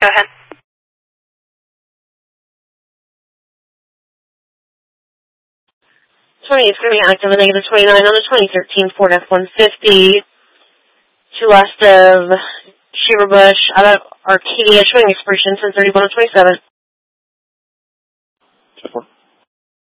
Go ahead. 20 is going to be active and negative 29 on the 2013 Ford F-150 to west of Shaver Bush out of Arcadia, showing expiration 10/31/27.